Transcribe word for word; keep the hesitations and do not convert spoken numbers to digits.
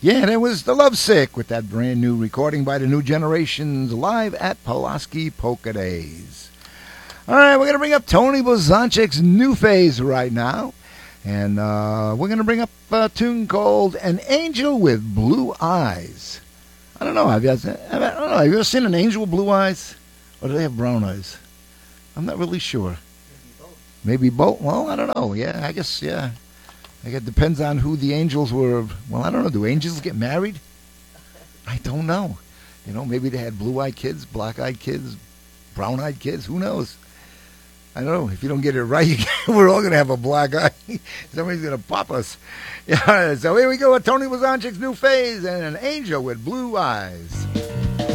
Yeah, that was The Lovesick with that brand new recording by the New Generations live at Pulaski Polka Days. All right, we're going to bring up Tony Blazonczyk's new phase right now. And uh, we're going to bring up a tune called An Angel with Blue Eyes. I don't know. Have you, I don't know. Have you ever seen an angel with blue eyes? Or do they have brown eyes? I'm not really sure. Maybe both. Maybe both? Well, I don't know. Yeah, I guess, yeah. I guess it depends on who the angels were. Well, I don't know. Do angels get married? I don't know. You know, maybe they had blue-eyed kids, black-eyed kids, brown-eyed kids. Who knows? I don't know. If you don't get it right, you we're all going to have a black eye. Somebody's going to pop us. Yeah, so here we go with Tony Blazonczyk's new phase and An Angel with Blue Eyes.